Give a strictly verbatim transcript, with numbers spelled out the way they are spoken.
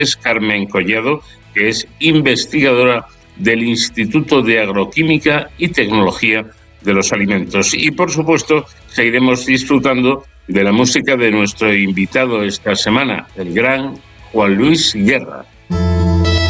es Carmen Collado, que es investigadora del Instituto de Agroquímica y Tecnología de los Alimentos. Y, por supuesto, seguiremos disfrutando de la música de nuestro invitado esta semana, el gran Juan Luis Guerra.